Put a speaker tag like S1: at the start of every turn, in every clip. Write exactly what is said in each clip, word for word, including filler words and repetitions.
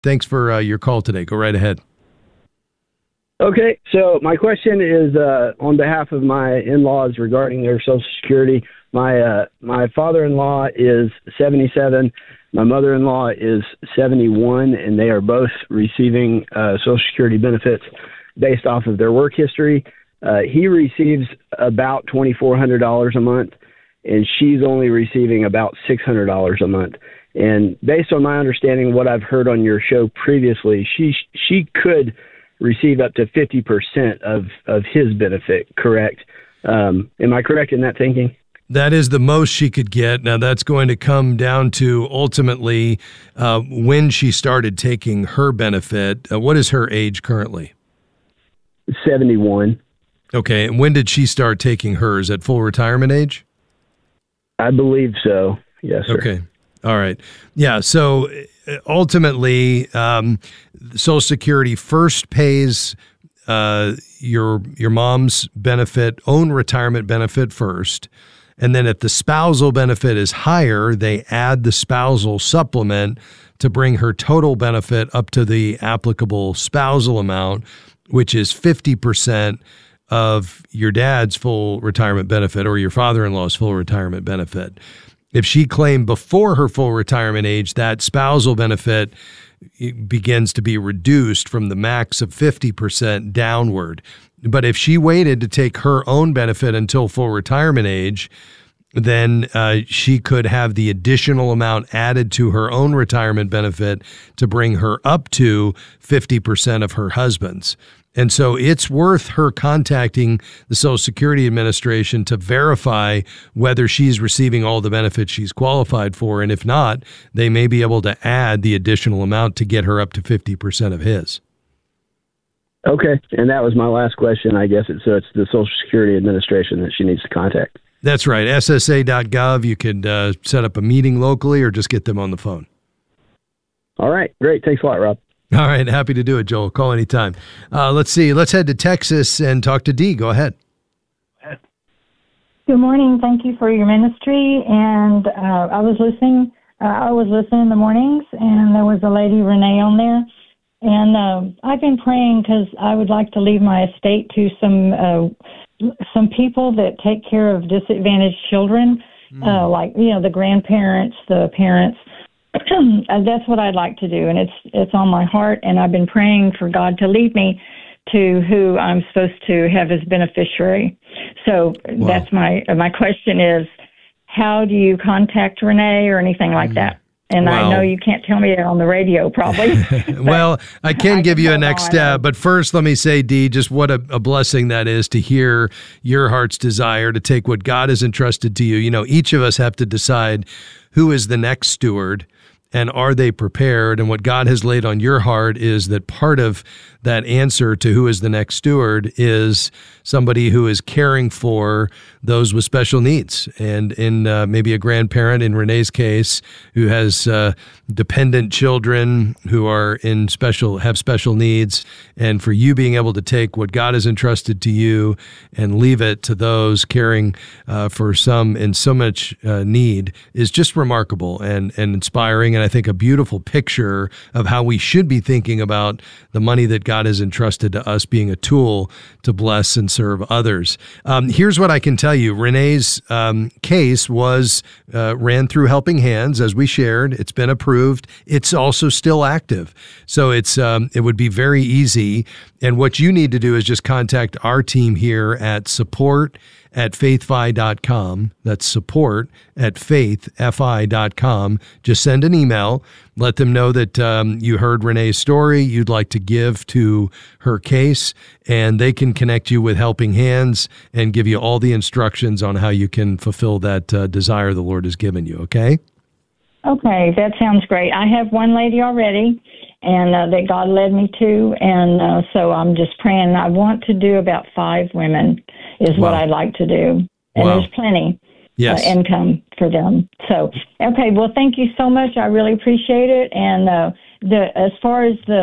S1: Thanks for uh, your call today. Go right ahead.
S2: Okay, so my question is uh, on behalf of my in-laws regarding their Social Security. My uh, my father-in-law is seventy-seven. My mother-in-law is seventy-one, and they are both receiving uh, Social Security benefits based off of their work history. Uh, he receives about twenty-four hundred dollars a month, and she's only receiving about six hundred dollars a month. And based on my understanding of what I've heard on your show previously, she she could receive up to fifty percent of, of his benefit, correct? Um, am I correct in that thinking?
S1: That is the most she could get. Now, that's going to come down to ultimately uh, when she started taking her benefit. Uh, what is her age currently?
S2: seventy-one.
S1: Okay, and when did she start taking hers? At full retirement age?
S2: I believe so. Yes, sir.
S1: Okay. All right. Yeah. So ultimately, um, Social Security first pays uh, your your mom's benefit, own retirement benefit first. And then if the spousal benefit is higher, they add the spousal supplement to bring her total benefit up to the applicable spousal amount, which is fifty percent of your dad's full retirement benefit or your father-in-law's full retirement benefit. If she claimed before her full retirement age, that spousal benefit begins to be reduced from the max of fifty percent downward. But if she waited to take her own benefit until full retirement age, then uh, she could have the additional amount added to her own retirement benefit to bring her up to fifty percent of her husband's. And so it's worth her contacting the Social Security Administration to verify whether she's receiving all the benefits she's qualified for. And if not, they may be able to add the additional amount to get her up to fifty percent of his.
S2: Okay. And that was my last question, I guess. It's, so it's the Social Security Administration that she needs to contact.
S1: That's right. S S A dot gov. You could uh, set up a meeting locally or just get them on the phone.
S2: All right. Great. Thanks a lot, Rob.
S1: All right. Happy to do it, Joel. Call anytime. Uh, let's see. Let's head to Texas and talk to Dee. Go ahead.
S3: Good morning. Thank you for your ministry. And uh, I was listening. Uh, I was listening in the mornings, and there was a lady, Renee, on there. And uh, I've been praying because I would like to leave my estate to some uh, some people that take care of disadvantaged children, mm. uh, like you know the grandparents, the parents. That's what I'd like to do, and it's it's on my heart, and I've been praying for God to lead me to who I'm supposed to have as beneficiary. So wow. that's my my question is, how do you contact Renee or anything like that? And wow. I know you can't tell me that on the radio, probably.
S1: Well, I can
S3: I
S1: give
S3: can
S1: you a next step, but first let me say, Dee, just what a, a blessing that is to hear your heart's desire to take what God has entrusted to you. You know, each of us have to decide who is the next steward. And are they prepared? And what God has laid on your heart is that part of that answer to who is the next steward is somebody who is caring for those with special needs. And in uh, maybe a grandparent, in Renee's case, who has uh, dependent children who are in special, have special needs. And for you being able to take what God has entrusted to you and leave it to those caring uh, for some in so much uh, need is just remarkable and, and inspiring. And I think a beautiful picture of how we should be thinking about the money that God has entrusted to us being a tool to bless and serve others. Um, here's what I can tell you. Renee's um, case was uh, ran through Helping Hands, as we shared. It's been approved. It's also still active. So it's um, it would be very easy. And what you need to do is just contact our team here at support at faithfi dot com. That's support at faithfi dot com. Just send an email. Let them know that um, you heard Renee's story, you'd like to give to her case, and they can connect you with Helping Hands and give you all the instructions on how you can fulfill that uh, desire the Lord has given you, okay?
S3: Okay, that sounds great. I have one lady already, and uh, that God led me to, and uh, so I'm just praying. I want to do about five women is wow. what I'd like to do, and wow. there's plenty
S1: yes.
S3: uh, income for them. So, okay, well, thank you so much. I really appreciate it, and uh, the as far as the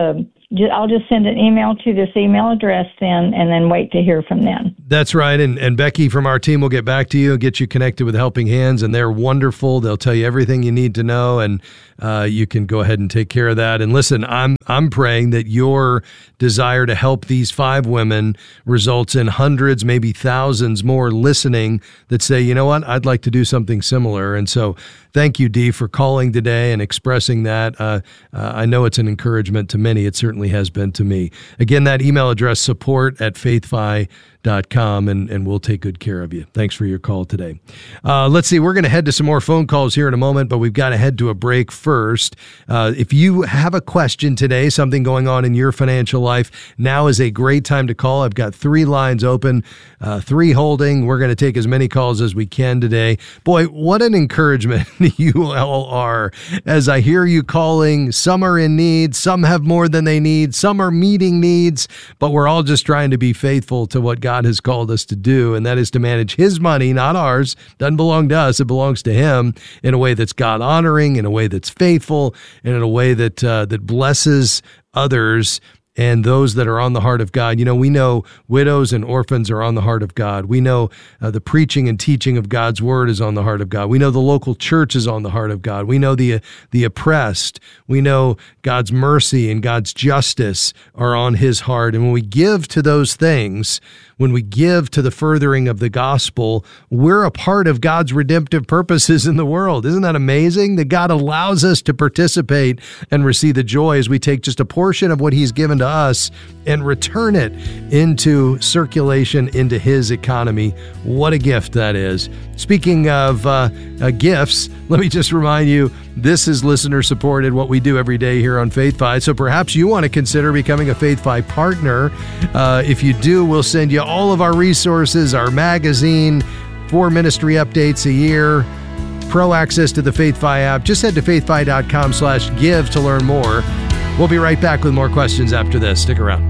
S3: I'll just send an email to this email address then, and then wait to hear from them.
S1: That's right. And and Becky from our team will get back to you and get you connected with Helping Hands, and they're wonderful. They'll tell you everything you need to know, and uh, you can go ahead and take care of that. And listen, I'm I'm praying that your desire to help these five women results in hundreds, maybe thousands more listening that say, you know what, I'd like to do something similar. And so thank you, Dee, for calling today and expressing that. Uh, uh, I know it's an encouragement to many. It certainly has been to me. Again, that email address, support at faithfi dot com, and, and we'll take good care of you. Thanks for your call today. Uh, let's see, we're going to head to some more phone calls here in a moment, but we've got to head to a break first. Uh, if you have a question today, something going on in your financial life, now is a great time to call. I've got three lines open, uh, three holding. We're going to take as many calls as we can today. Boy, what an encouragement you all are. As I hear you calling, some are in need, some have more than they need, some are meeting needs, but we're all just trying to be faithful to what God has called us to do, and that is to manage His money, not ours. Doesn't belong to us. It belongs to Him, in a way that's God-honoring, in a way that's faithful, and in a way that uh, that blesses others and those that are on the heart of God. You know, we know widows and orphans are on the heart of God. We know uh, the preaching and teaching of God's word is on the heart of God. We know the local church is on the heart of God. We know the the oppressed. We know God's mercy and God's justice are on His heart. And when we give to those things, when we give to the furthering of the gospel, we're a part of God's redemptive purposes in the world. Isn't that amazing? That God allows us to participate and receive the joy as we take just a portion of what He's given to us and return it into circulation, into His economy. What a gift that is. Speaking of uh, uh, gifts, let me just remind you, this is listener supported, what we do every day here on FaithFi. So perhaps you want to consider becoming a FaithFi partner. Uh, if you do, we'll send you all of our resources, our magazine, four ministry updates a year, pro access to the FaithFi app. Just head to faithfi.com slash give to learn more. We'll be right back with more questions after this. Stick around.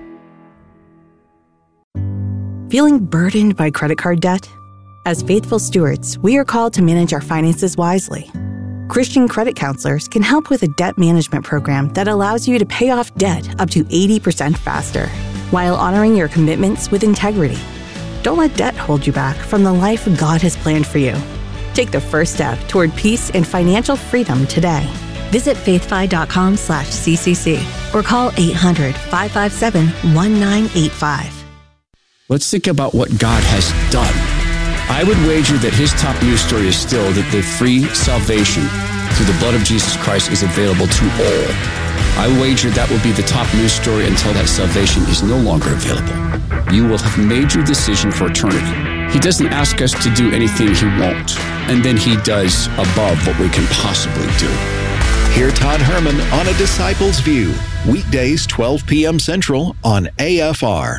S4: Feeling burdened by credit card debt? As faithful stewards, we are called to manage our finances wisely. Christian credit counselors can help with a debt management program that allows you to pay off debt up to eighty percent faster, while honoring your commitments with integrity. Don't let debt hold you back from the life God has planned for you. Take the first step toward peace and financial freedom today. Visit faithfi.com slash CCC or call eight hundred, five five seven, one nine eight five.
S5: Let's think about what God has done. I would wager that His top news story is still that the free salvation through the blood of Jesus Christ is available to all. I wager that will be the top news story until that salvation is no longer available. You will have made your decision for eternity. He doesn't ask us to do anything He won't, and then He does above what we can possibly do.
S6: Hear Todd Herman on A Disciple's View, weekdays twelve p.m. Central on A F R.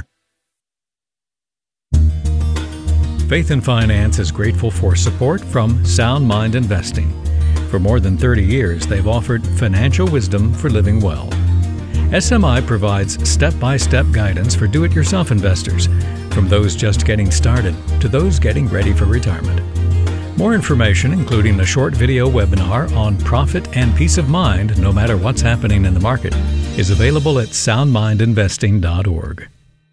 S7: Faith and Finance is grateful for support from Sound Mind Investing. For more than thirty years, they've offered financial wisdom for living well. S M I provides step-by-step guidance for do-it-yourself investors, from those just getting started to those getting ready for retirement. More information, including a short video webinar on profit and peace of mind no matter what's happening in the market, is available at sound mind investing dot org.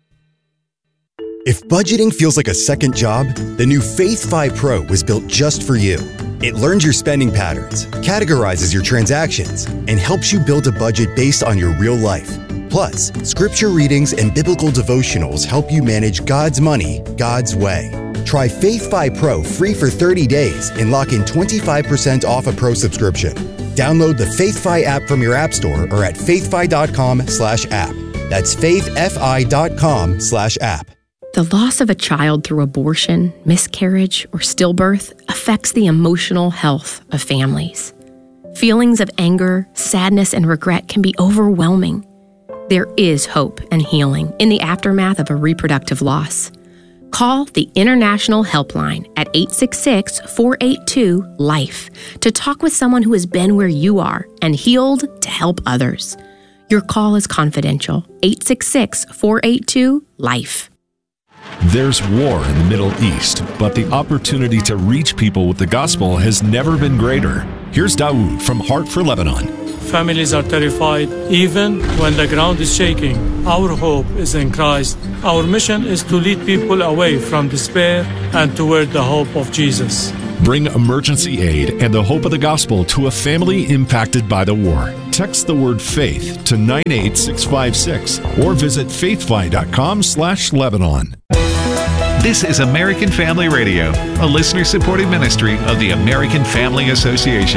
S8: If budgeting feels like a second job, the new FaithFi Pro was built just for you. It learns your spending patterns, categorizes your transactions, and helps you build a budget based on your real life. Plus, scripture readings and biblical devotionals help you manage God's money God's way. Try FaithFi Pro free for thirty days and lock in twenty-five percent off a Pro subscription. Download the FaithFi app from your app store or at faithfi.com slash app. That's faithfi.com slash app.
S9: The loss of a child through abortion, miscarriage, or stillbirth affects the emotional health of families. Feelings of anger, sadness, and regret can be overwhelming. There is hope and healing in the aftermath of a reproductive loss. Call the International Helpline at eight six six, four eight two, LIFE to talk with someone who has been where you are and healed to help others. Your call is confidential. eight six six, four eight two, LIFE.
S10: There's war in the Middle East, but the opportunity to reach people with the gospel has never been greater. Here's Dawood from Heart for Lebanon.
S11: families are terrified, even when the ground is shaking. Our hope is in Christ. Our mission is to lead people away from despair and toward the hope of Jesus.
S10: Bring emergency aid and the hope of the gospel to a family impacted by the war. Text the word faith to nine eight six five six or visit faithfi.com slash Lebanon.
S12: This is American Family Radio, a listener-supported ministry of the American Family Association.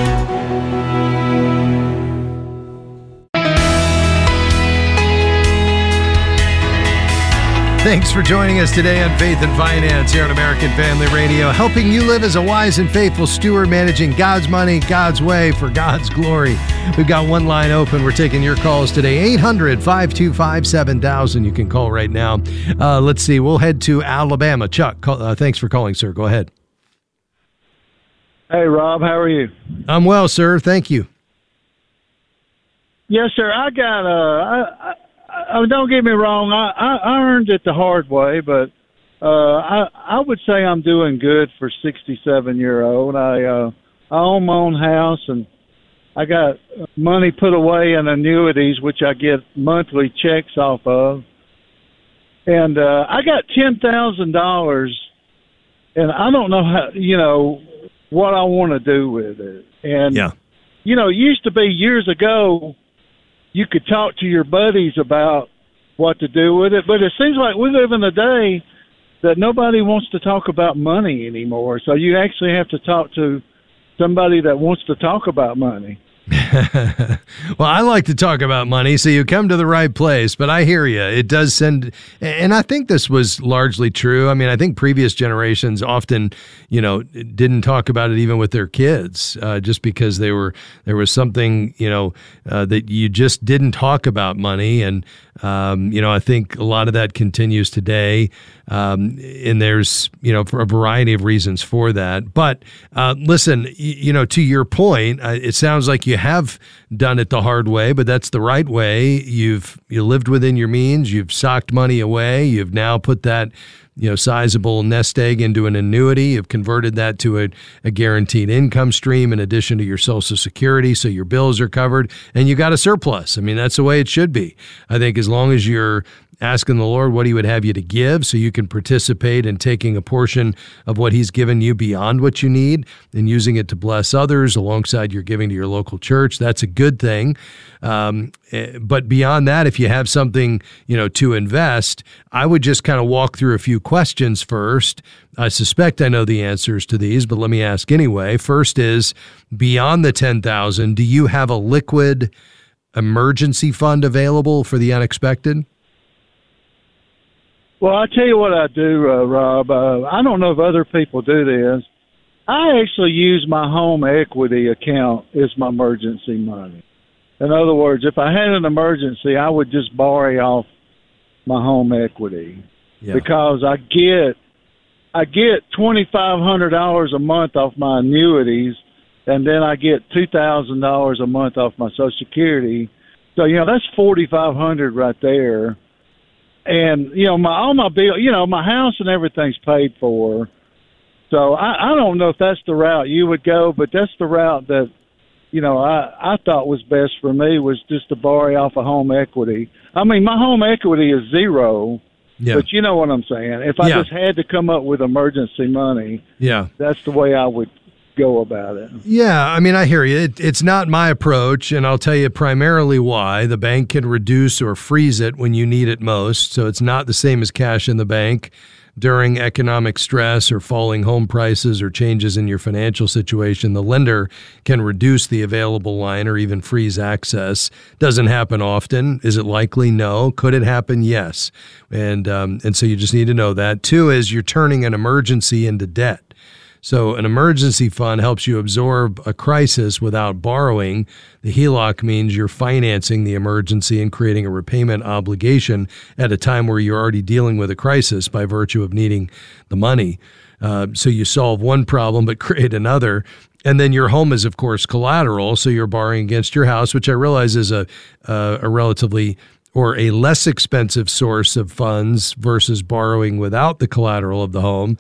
S1: Thanks for joining us today on Faith and Finance here on American Family Radio, helping you live as a wise and faithful steward, managing God's money, God's way, for God's glory. We've got one line open. We're taking your calls today, eight hundred, five two five, seven thousand. You can call right now. Uh, let's see. We'll head to Alabama. Chuck, call, uh, thanks for calling, sir. Go ahead.
S13: Hey, Rob. How are you?
S1: I'm well, sir. Thank you.
S13: Yes, sir. I got uh, I, I, I, don't get me wrong. I, I, I earned it the hard way, but uh, I I would say I'm doing good for sixty-seven year old. I uh, I own my own house, and I got money put away in annuities, which I get monthly checks off of. And uh, I got ten thousand dollars, and I don't know how you know what I want to do with it. And
S1: yeah.
S13: you know, it used to be years ago, you could talk to your buddies about what to do with it, but it seems like we live in a day that nobody wants to talk about money anymore. So you actually have to talk to somebody that wants to talk about money.
S1: Well, I like to talk about money, so you come to the right place, but I hear you. It does send, and I think this was largely true. I mean, I think previous generations often, you know, didn't talk about it even with their kids, uh, just because they were, there was something, you know, uh, that you just didn't talk about money. And, um, you know, I think a lot of that continues today. Um, and there's, you know, for a variety of reasons for that. But uh, listen, you, you know, to your point, uh, it sounds like you have done it the hard way, but that's the right way. You've you lived within your means. You've socked money away. You've now put that, you know, sizable nest egg into an annuity. You've converted that to a, a guaranteed income stream in addition to your Social Security, so your bills are covered, and you got a surplus. I mean, that's the way it should be. I think as long as you're asking the Lord what he would have you to give so you can participate in taking a portion of what he's given you beyond what you need and using it to bless others alongside your giving to your local church, that's a good thing. Um, but beyond that, if you have something, you know, to invest, I would just kind of walk through a few questions first. I suspect I know the answers to these, but let me ask anyway. First is, beyond the ten thousand, do you have a liquid emergency fund available for the unexpected?
S13: Well, I'll tell you what I do, uh, Rob. Uh, I don't know if other people do this. I actually use my home equity account as my emergency money. In other words, if I had an emergency, I would just borrow off my home equity yeah. because I get I get twenty-five hundred dollars a month off my annuities, and then I get two thousand dollars a month off my Social Security. So, you know, that's forty-five hundred dollars right there. And, you know, my all my bill, you know, my house and everything's paid for. So I, I don't know if that's the route you would go, but that's the route that, you know, I, I thought was best for me, was just to borrow off of home equity. I mean, my home equity is zero, yeah. but you know what I'm saying. If I yeah. just had to come up with emergency money,
S1: yeah,
S13: that's the way I would go about it.
S1: Yeah, I mean, I hear you. It, it's not my approach, and I'll tell you primarily why. The bank can reduce or freeze it when you need it most, so it's not the same as cash in the bank. During economic stress or falling home prices or changes in your financial situation, the lender can reduce the available line or even freeze access. Doesn't happen often. Is it likely? No. Could it happen? Yes. And um, and so you just need to know that. Two is you're turning an emergency into debt. So an emergency fund helps you absorb a crisis without borrowing. The H E L O C means you're financing the emergency and creating a repayment obligation at a time where you're already dealing with a crisis by virtue of needing the money. Uh, so you solve one problem but create another. And then your home is, of course, collateral, so you're borrowing against your house, which I realize is a uh, a relatively or a less expensive source of funds versus borrowing without the collateral of the home.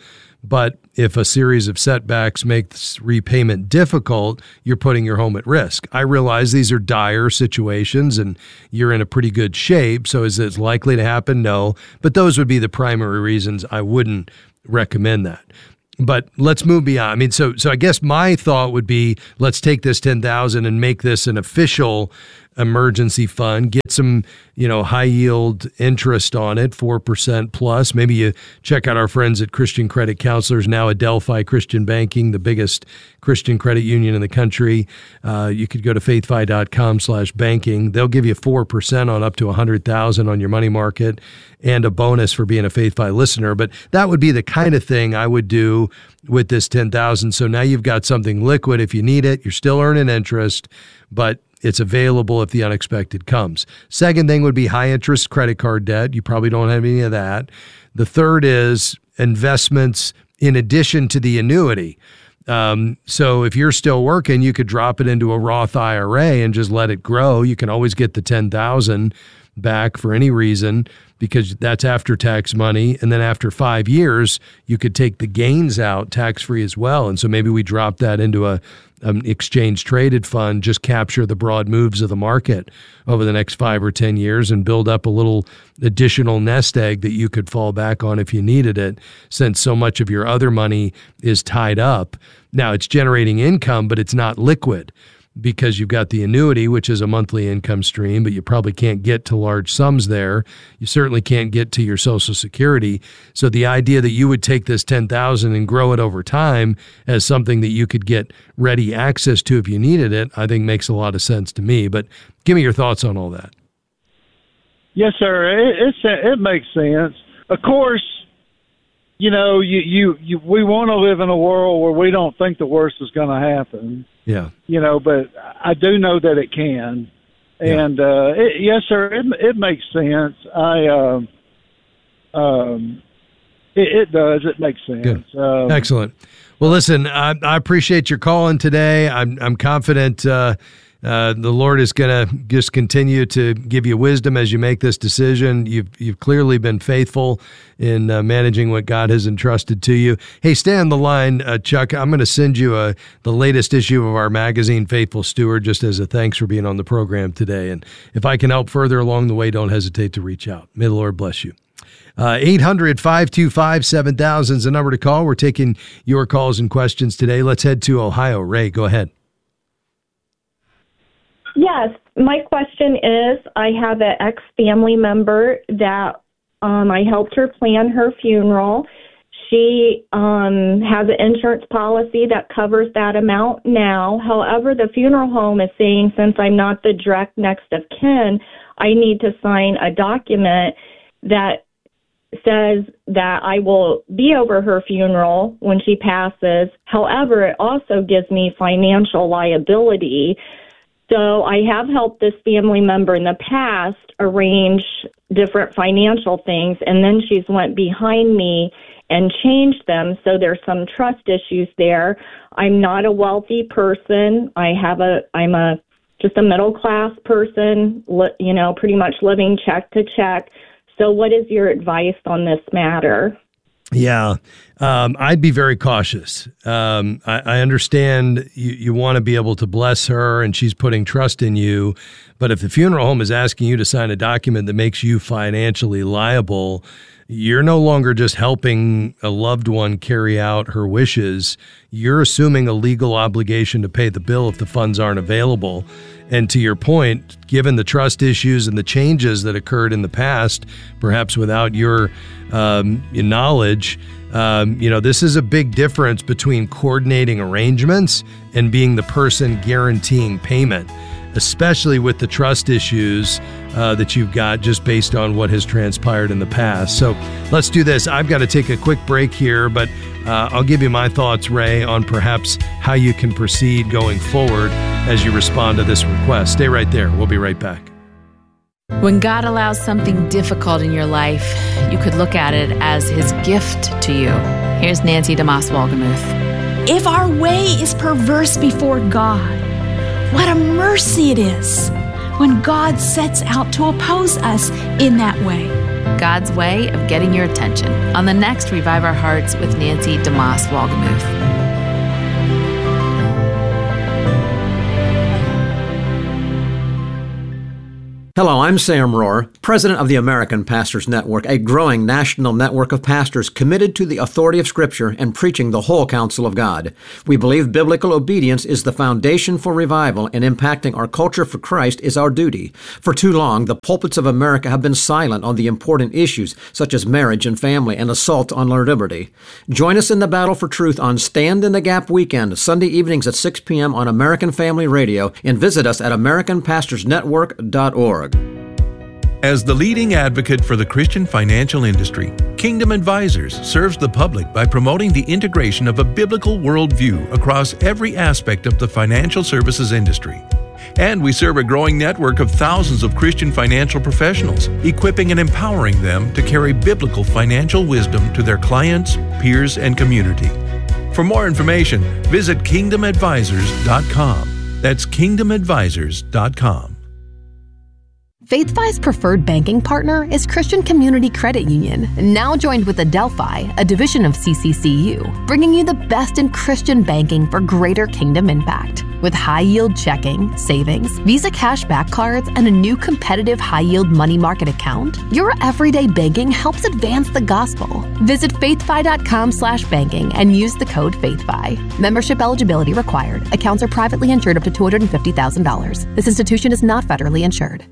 S1: But if a series of setbacks makes repayment difficult, you're putting your home at risk. I realize these are dire situations and you're in a pretty good shape. So is it likely to happen? No. But those would be the primary reasons I wouldn't recommend that. But let's move beyond. I mean, so so I guess my thought would be, let's take this ten thousand and make this an official emergency fund, get some, you know, high yield interest on it, four percent plus. Maybe you check out our friends at Christian Credit Counselors, now Adelphi Christian Banking, the biggest Christian credit union in the country. Uh, you could go to faithfi.com slash banking. They'll give you four percent on up to one hundred thousand on your money market and a bonus for being a FaithFi listener. But that would be the kind of thing I would do with this ten thousand. So now you've got something liquid if you need it. You're still earning interest, but it's available if the unexpected comes. Second thing would be high interest credit card debt. You probably don't have any of that. The third is investments in addition to the annuity. Um, so if you're still working, you could drop it into a Roth I R A and just let it grow. You can always get the ten thousand back for any reason because that's after-tax money. And then after five years, you could take the gains out tax-free as well. And so maybe we drop that into a an exchange-traded fund, just capture the broad moves of the market over the next five or ten years and build up a little additional nest egg that you could fall back on if you needed it, since so much of your other money is tied up. Now, it's generating income, but it's not liquid, because you've got the annuity, which is a monthly income stream, but you probably can't get to large sums there. You certainly can't get to your Social Security. So the idea that you would take this ten thousand dollars and grow it over time as something that you could get ready access to if you needed it, I think makes a lot of sense to me. But give me your thoughts on all that.
S13: Yes, sir. It, it's, it makes sense. Of course, you know, you, you, you we want to live in a world where we don't think the worst is going to happen.
S1: Yeah.
S13: You know, but I do know that it can. And, yeah. uh, it, yes, sir, it, it makes sense. I, um, um, it, it does. It makes sense.
S1: Good.
S13: Um,
S1: Excellent. Well, listen, I, I appreciate your calling today. I'm, I'm confident, uh, Uh, the Lord is going to just continue to give you wisdom as you make this decision. You've you've clearly been faithful in uh, managing what God has entrusted to you. Hey, stay on the line, uh, Chuck. I'm going to send you a, the latest issue of our magazine, Faithful Steward, just as a thanks for being on the program today. And if I can help further along the way, don't hesitate to reach out. May the Lord bless you. Uh, eight hundred, five two five, seven thousand is the number to call. We're taking your calls and questions today. Let's head to Ohio. Ray, go ahead.
S14: Yes, my question is, I have an ex-family member that um, I helped her plan her funeral. She um, has an insurance policy that covers that amount now. However, the funeral home is saying, since I'm not the direct next of kin, I need to sign a document that says that I will be over her funeral when she passes. However, it also gives me financial liability. So I have helped this family member in the past arrange different financial things, and then she's went behind me and changed them. So there's some trust issues there. I'm not a wealthy person. I have a, I'm a, just a middle class person, li- you know, pretty much living check to check. So what is your advice on this matter?
S1: Yeah, um, I'd be very cautious. Um, I, I understand you, you want to be able to bless her and she's putting trust in you. But if the funeral home is asking you to sign a document that makes you financially liable, you're no longer just helping a loved one carry out her wishes. You're assuming a legal obligation to pay the bill if the funds aren't available. And to your point, given the trust issues and the changes that occurred in the past, perhaps without your um, knowledge, um, you know, this is a big difference between coordinating arrangements and being the person guaranteeing payment, especially with the trust issues uh, that you've got just based on what has transpired in the past. So let's do this. I've got to take a quick break here, but uh, I'll give you my thoughts, Ray, on perhaps how you can proceed going forward as you respond to this request. Stay right there. We'll be right back.
S15: When God allows something difficult in your life, you could look at it as his gift to you. Here's Nancy DeMoss Wolgemuth.
S16: If our way is perverse before God, what a mercy it is when God sets out to oppose us in that way.
S15: God's way of getting your attention on the next Revive Our Hearts with Nancy DeMoss Wolgemuth.
S17: Hello, I'm Sam Rohr, president of the American Pastors Network, a growing national network of pastors committed to the authority of Scripture and preaching the whole counsel of God. We believe biblical obedience is the foundation for revival, and impacting our culture for Christ is our duty. For too long, the pulpits of America have been silent on the important issues such as marriage and family and assault on our liberty. Join us in the battle for truth on Stand in the Gap Weekend, Sunday evenings at six p.m. on American Family Radio, and visit us at american pastors network dot org.
S18: As the leading advocate for the Christian financial industry, Kingdom Advisors serves the public by promoting the integration of a biblical worldview across every aspect of the financial services industry. And we serve a growing network of thousands of Christian financial professionals, equipping and empowering them to carry biblical financial wisdom to their clients, peers, and community. For more information, visit kingdom advisors dot com. That's kingdom advisors dot com.
S19: FaithFi's preferred banking partner is Christian Community Credit Union, now joined with Adelphi, a division of C C C U, bringing you the best in Christian banking for greater kingdom impact. With high-yield checking, savings, Visa cashback cards, and a new competitive high-yield money market account, your everyday banking helps advance the gospel. Visit faithfi.com slash banking and use the code FaithFi. Membership eligibility required. Accounts are privately insured up to two hundred fifty thousand dollars. This institution is not federally insured.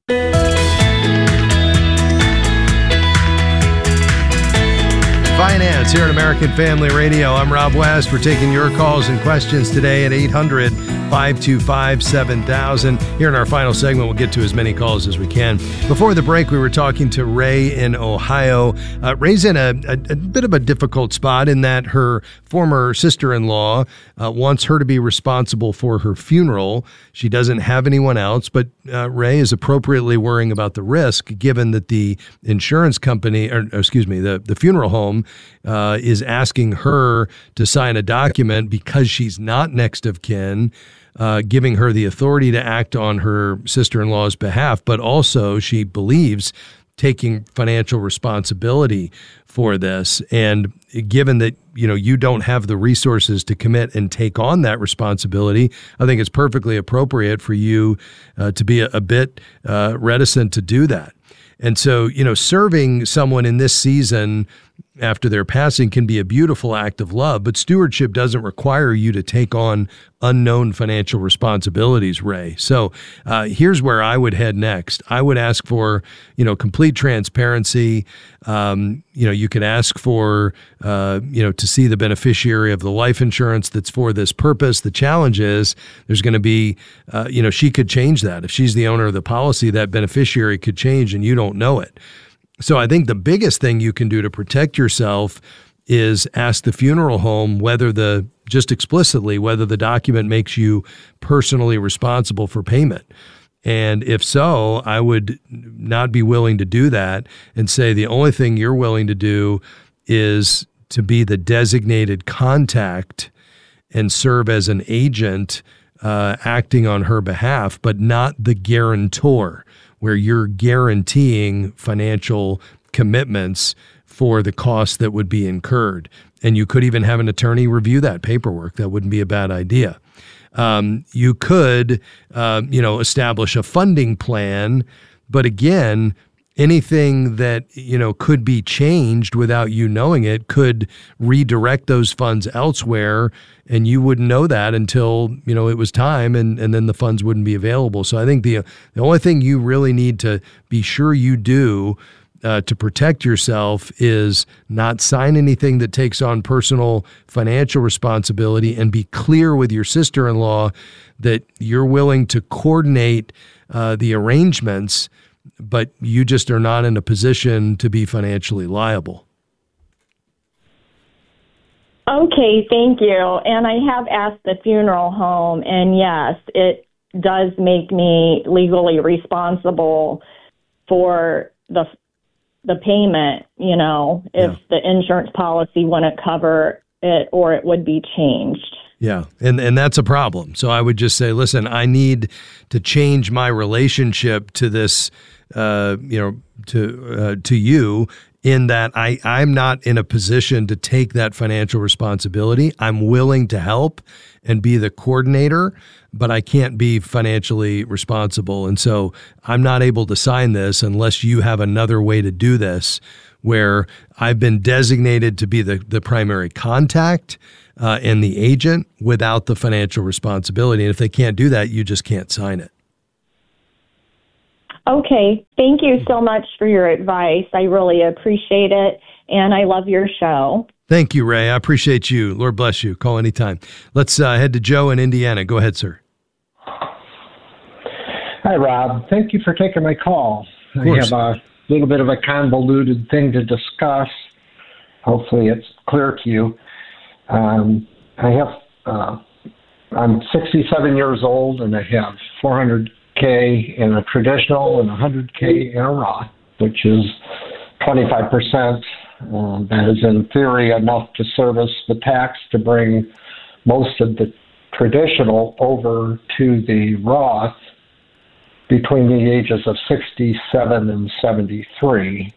S1: Finance here at American Family Radio. I'm Rob West. We're taking your calls and questions today at eight hundred, five two five, seven thousand. Here in our final segment, we'll get to as many calls as we can. Before the break, we were talking to Ray in Ohio. Uh, Ray's in a, a, a bit of a difficult spot in that her former sister-in-law uh, wants her to be responsible for her funeral. She doesn't have anyone else, but uh, Ray is appropriately worrying about the risk given that the insurance company, or excuse me, the, the funeral home Uh, is asking her to sign a document because she's not next of kin, uh, giving her the authority to act on her sister-in-law's behalf, but also she believes taking financial responsibility for this. And given that, you know, you don't have the resources to commit and take on that responsibility, I think it's perfectly appropriate for you uh, to be a, a bit uh, reticent to do that. And so, you know, serving someone in this season after their passing can be a beautiful act of love, but stewardship doesn't require you to take on unknown financial responsibilities, Ray. So uh, here's where I would head next. I would ask for, you know, complete transparency. Um, you know, you could ask for, uh, you know, to see the beneficiary of the life insurance that's for this purpose. The challenge is there's going to be, uh, you know, she could change that. If she's the owner of the policy, that beneficiary could change and you don't know it. So I think the biggest thing you can do to protect yourself is ask the funeral home whether the, just explicitly, whether the document makes you personally responsible for payment. And if so, I would not be willing to do that and say the only thing you're willing to do is to be the designated contact and serve as an agent uh, acting on her behalf, but not the guarantor, where you're guaranteeing financial commitments for the costs that would be incurred. And you could even have an attorney review that paperwork. That wouldn't be a bad idea. Um, you could, uh, you know, establish a funding plan, but again, anything that, you know, could be changed without you knowing it could redirect those funds elsewhere, and you wouldn't know that until, you know, it was time, and, and then the funds wouldn't be available. So I think the the only thing you really need to be sure you do uh, to protect yourself is not sign anything that takes on personal financial responsibility, and be clear with your sister-in-law that you're willing to coordinate uh, the arrangements, but you just are not in a position to be financially liable.
S14: Okay, thank you. And I have asked the funeral home, and yes, it does make me legally responsible for the the payment, you know, if yeah. the insurance policy wouldn't cover it, or it would be changed.
S1: Yeah, and and that's a problem. So I would just say, listen, I need to change my relationship to this uh, you know, to uh, to you in that I, I'm not in a position to take that financial responsibility. I'm willing to help and be the coordinator, but I can't be financially responsible. And so I'm not able to sign this unless you have another way to do this where I've been designated to be the, the primary contact uh, and the agent without the financial responsibility. And if they can't do that, you just can't sign it.
S14: Okay. Thank you so much for your advice. I really appreciate it, and I love your show.
S1: Thank you, Ray. I appreciate you. Lord bless you. Call anytime. Let's uh, head to Joe in Indiana. Go ahead, sir.
S20: Hi, Rob. Thank you for taking my call. I have a little bit of a convoluted thing to discuss. Hopefully it's clear to you. Um, I have, uh, I'm sixty-seven years old, and I have four hundred K in a traditional and one hundred K in a Roth, which is twenty-five percent. Uh, that is in theory enough to service the tax to bring most of the traditional over to the Roth between the ages of sixty-seven and seventy-three.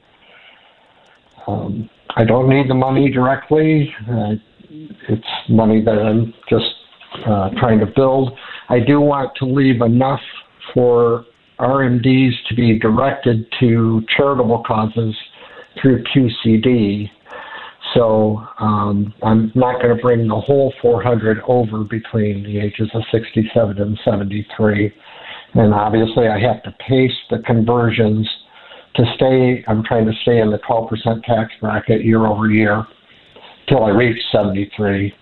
S20: Um, I don't need the money directly. Uh, it's money that I'm just uh, trying to build. I do want to leave enough for R M Ds to be directed to charitable causes through Q C D. So um, I'm not going to bring the whole four hundred over between the ages of sixty-seven and seventy-three. And obviously I have to pace the conversions to stay, I'm trying to stay in the twelve percent tax bracket year over year till I reach seventy-three.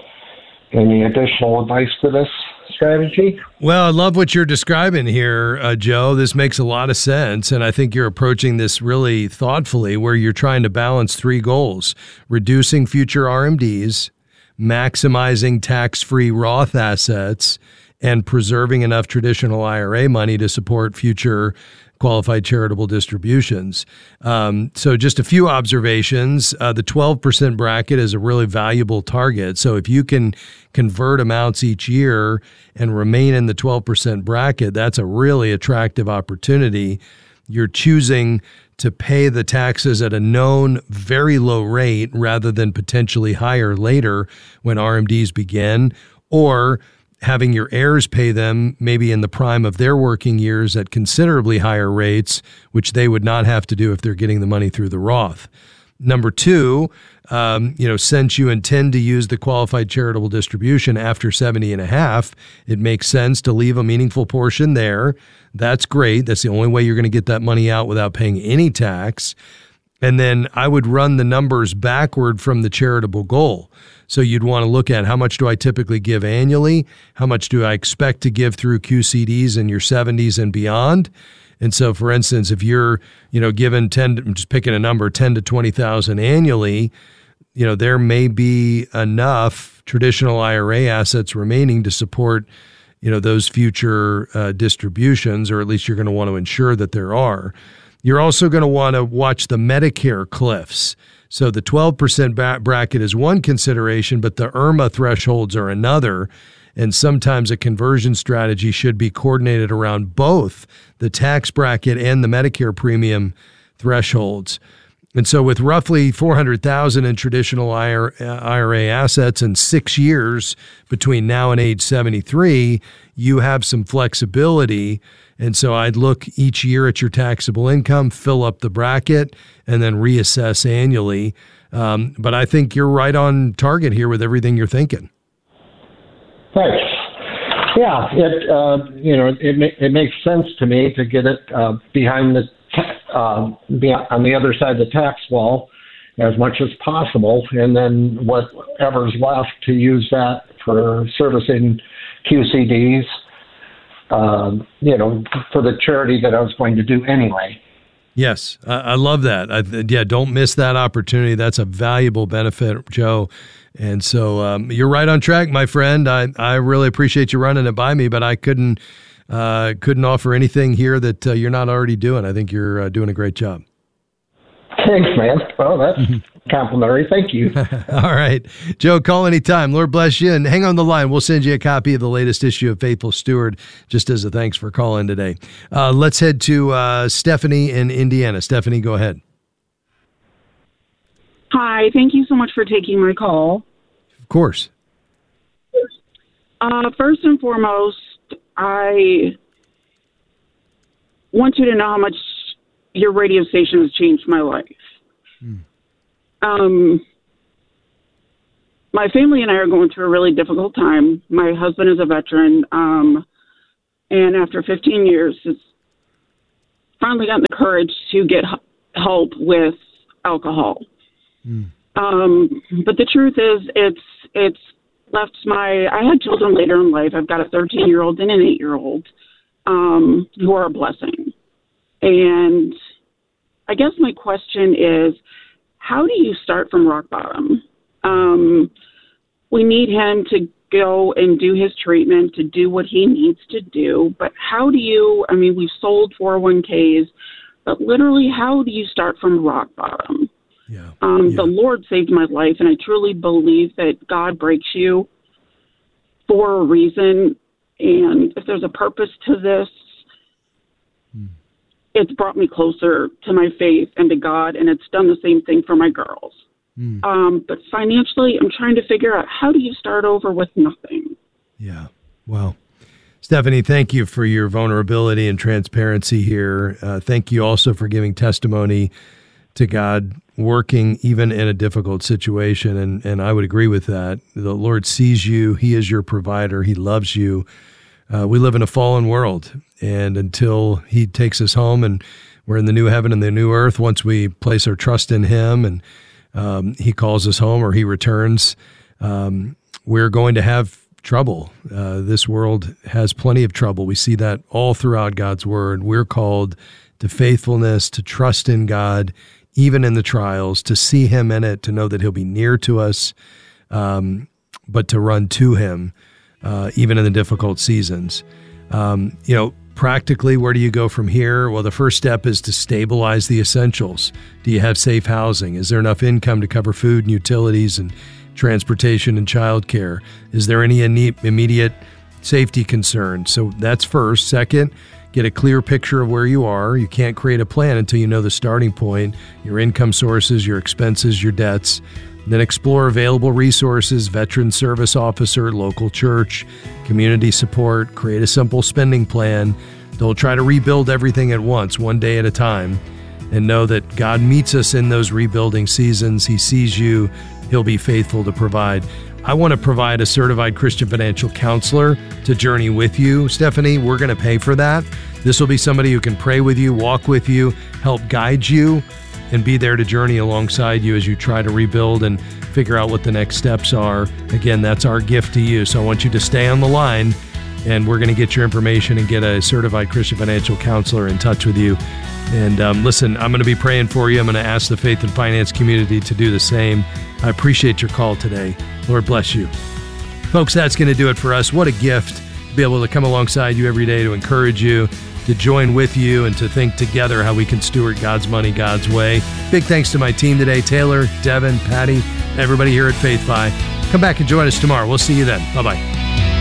S20: Any additional advice for this strategy?
S1: Well, I love what you're describing here, uh, Joe. This makes a lot of sense, and I think you're approaching this really thoughtfully, where you're trying to balance three goals: reducing future R M Ds, maximizing tax-free Roth assets, and preserving enough traditional I R A money to support future qualified charitable distributions. Um, so just a few observations. Uh, the twelve percent bracket is a really valuable target. So if you can convert amounts each year and remain in the twelve percent bracket, that's a really attractive opportunity. You're choosing to pay the taxes at a known very low rate rather than potentially higher later when R M Ds begin, or having your heirs pay them maybe in the prime of their working years at considerably higher rates, which they would not have to do if they're getting the money through the Roth. Number two, um, you know, since you intend to use the qualified charitable distribution after seventy and a half, it makes sense to leave a meaningful portion there. That's great. That's the only way you're going to get that money out without paying any tax. And then I would run the numbers backward from the charitable goal. So you'd want to look at how much do I typically give annually? How much do I expect to give through Q C Ds in your seventies and beyond? And so, for instance, if you're, you know, given ten, I'm just picking a number, ten to twenty thousand annually, you know, there may be enough traditional I R A assets remaining to support, you know, those future uh, distributions, or at least you're going to want to ensure that there are. You're also going to want to watch the Medicare cliffs. So the twelve percent bracket is one consideration, but the I R M A thresholds are another. And sometimes a conversion strategy should be coordinated around both the tax bracket and the Medicare premium thresholds. And so with roughly four hundred thousand in traditional I R A assets and six years between now and age seventy-three, you have some flexibility. And so I'd look each year at your taxable income, fill up the bracket, and then reassess annually. Um, but I think you're right on target here with everything you're thinking.
S20: Thanks. Yeah, it uh, you know it ma- it makes sense to me to get it uh, behind the uh, be on the other side of the tax wall as much as possible, and then whatever's left to use that for servicing Q C Ds. Um, you know, for the charity that I was going to do anyway.
S1: Yes, I, I love that. I, yeah, don't miss that opportunity. That's a valuable benefit, Joe. And so um, you're right on track, my friend. I, I really appreciate you running it by me, but I couldn't uh, couldn't offer anything here that uh, you're not already doing. I think you're uh, doing a great job.
S20: Thanks, man. Well, that's complimentary. Thank you.
S1: All right. Joe, call anytime. Lord bless you. And hang on the line. We'll send you a copy of the latest issue of Faithful Steward, just as a thanks for calling today. Uh, let's head to uh, Stephanie in Indiana. Stephanie, go ahead.
S21: Hi. Thank you so much for taking my call.
S1: Of course.
S21: Uh, first and foremost, I want you to know how much your radio station has changed my life. Mm. Um, my family and I are going through a really difficult time. My husband is a veteran, um, and after fifteen years, has finally gotten the courage to get h- help with alcohol. Mm. Um, but the truth is, it's it's left my. I had children later in life. I've got a thirteen-year-old and an eight-year-old um, who are a blessing. And I guess my question is, how do you start from rock bottom? Um, we need him to go and do his treatment, to do what he needs to do. But how do you, I mean, we've sold four oh one k's, but literally, how do you start from rock bottom?
S1: Yeah.
S21: Um,
S1: yeah.
S21: The Lord saved my life, and I truly believe that God breaks you for a reason. And if there's a purpose to this, mm. it's brought me closer to my faith and to God, and it's done the same thing for my girls. Mm. Um, but financially, I'm trying to figure out, how do you start over with nothing?
S1: Yeah. Well, Stephanie, thank you for your vulnerability and transparency here. Uh, thank you also for giving testimony to God working even in a difficult situation. And, and I would agree with that. The Lord sees you. He is your provider. He loves you. Uh, we live in a fallen world. And until he takes us home and we're in the new heaven and the new earth, once we place our trust in him and um, he calls us home or he returns, um, we're going to have trouble. Uh, this world has plenty of trouble. We see that all throughout God's word. We're called to faithfulness, to trust in God, even in the trials, to see him in it, to know that he'll be near to us, um, but to run to him, uh, even in the difficult seasons. Um, you know, practically, where do you go from here? Well, the first step is to stabilize the essentials. Do you have safe housing? Is there enough income to cover food and utilities and transportation and childcare? Is there any immediate safety concerns? So that's first. Second, get a clear picture of where you are. You can't create a plan until you know the starting point, your income sources, your expenses, your debts. Then explore available resources, veteran service officer, local church, community support. Create a simple spending plan. Don't try to rebuild everything at once, one day at a time. And know that God meets us in those rebuilding seasons. He sees you. He'll be faithful to provide. I want to provide a certified Christian financial counselor to journey with you. Stephanie, we're going to pay for that. This will be somebody who can pray with you, walk with you, help guide you, and be there to journey alongside you as you try to rebuild and figure out what the next steps are. Again, that's our gift to you. So I want you to stay on the line, and we're going to get your information and get a certified Christian financial counselor in touch with you. And um, listen, I'm going to be praying for you. I'm going to ask the faith and finance community to do the same. I appreciate your call today. Lord bless you. Folks, that's going to do it for us. What a gift to be able to come alongside you every day to encourage you, to join with you, and to think together how we can steward God's money God's way. Big thanks to my team today, Taylor, Devin, Patty, everybody here at FaithFi. Come back and join us tomorrow. We'll see you then. Bye-bye.